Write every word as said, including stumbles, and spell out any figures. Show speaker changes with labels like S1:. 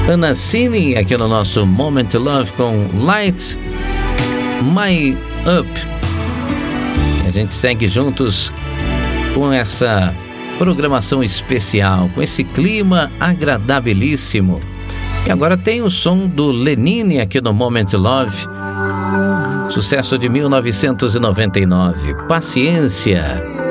S1: Ana Cini aqui no nosso Moment to Love com Light My Up. A gente segue juntos com essa programação especial, com esse clima agradabilíssimo. E agora tem o som do Lenine aqui no Moment to Love, sucesso de mil novecentos e noventa e nove, Paciência.